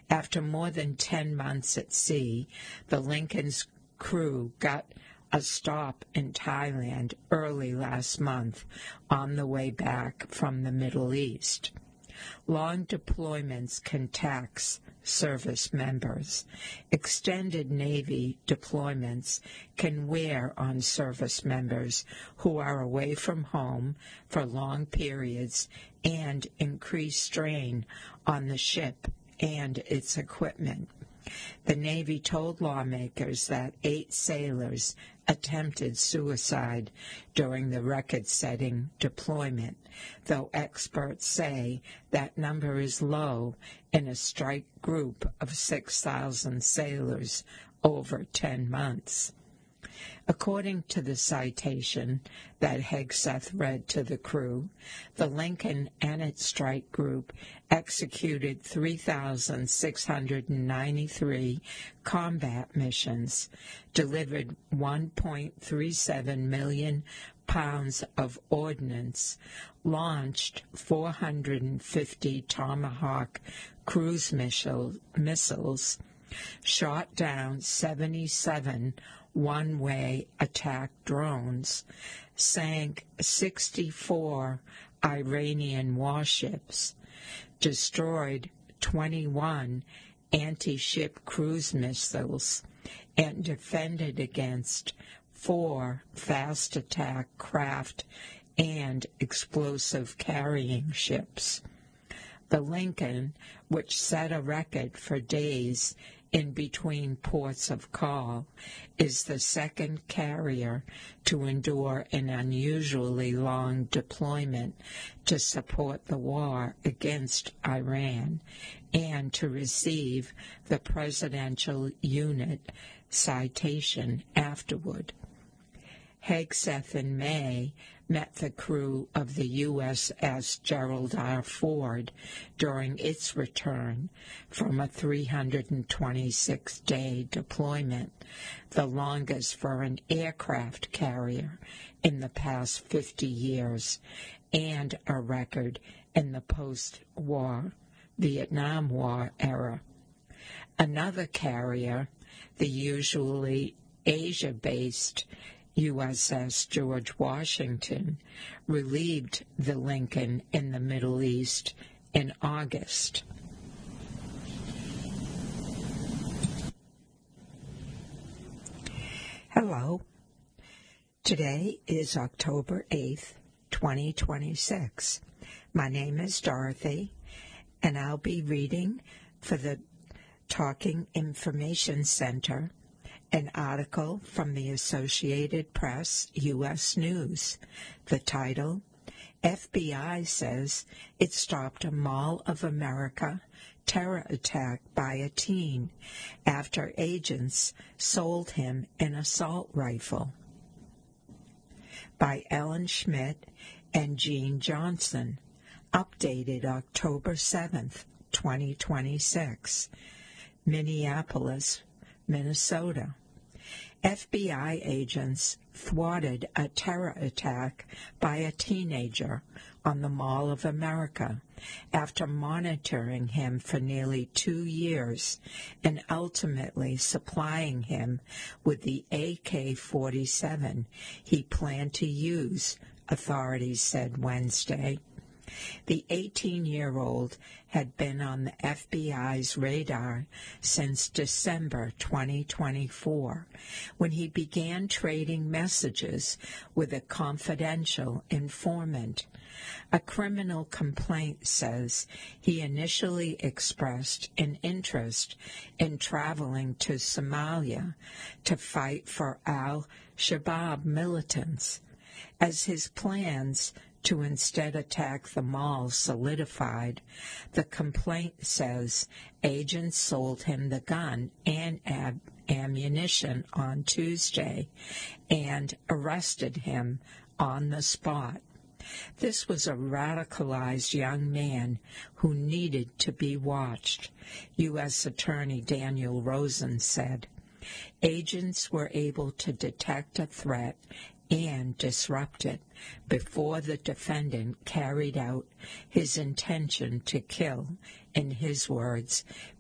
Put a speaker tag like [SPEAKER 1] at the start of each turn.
[SPEAKER 1] After more than 10 months at sea, the Lincoln's crew got a stop in Thailand early last month on the way back from the Middle East. Long deployments can tax service members. Extended Navy deployments can wear on service members who are away from home for long periods and increase strain on the ship and its equipment. The Navy told lawmakers that 8 sailors attempted suicide during the record-setting deployment, though experts say that number is low in a strike group of 6,000 sailors over 10 months. According to the citation that Hegseth read to the crew, the Lincoln and its strike group executed 3,693 combat missions, delivered 1.37 million pounds of ordnance, launched 450 Tomahawk cruise missiles, shot down 77 one-way attack drones, sank 64 Iranian warships, destroyed 21 anti-ship cruise missiles, and defended against 4 fast attack craft and explosive carrying ships. The Lincoln, which set a record for days in between ports of call, is the second carrier to endure an unusually long deployment to support the war against Iran and to receive the Presidential Unit citation afterward. Hegseth in May met the crew of the USS Gerald R. Ford during its return from a 326-day deployment, the longest for an aircraft carrier in the past 50 years, and a record in the post-war Vietnam War era. Another carrier, the usually Asia-based USS George Washington, relieved the Lincoln in the Middle East in August. Hello. Today is October 8th, 2026. My name is Dorothy, and I'll be reading for the Talking Information Center an article from the Associated Press U.S. News. The title, FBI says it stopped a Mall of America terror attack by a teen after agents sold him an assault rifle. By Ellen Schmidt and Jean Johnson, updated October 7th, 2026, Minneapolis, Minnesota. FBI agents thwarted a terror attack by a teenager on the Mall of America after monitoring him for nearly 2 years and ultimately supplying him with the AK-47 he planned to use, authorities said Wednesday. The 18-year-old had been on the FBI's radar since December 2024, when he began trading messages with a confidential informant. A criminal complaint says he initially expressed an interest in traveling to Somalia to fight for al-Shabaab militants. As his plans to instead attack the mall solidified, the complaint says agents sold him the gun and ammunition on Tuesday and arrested him on the spot. This was a radicalized young man who needed to be watched, U.S. Attorney Daniel Rosen said. Agents were able to detect a threat and disrupt it before the defendant carried out his intention to kill, in his words,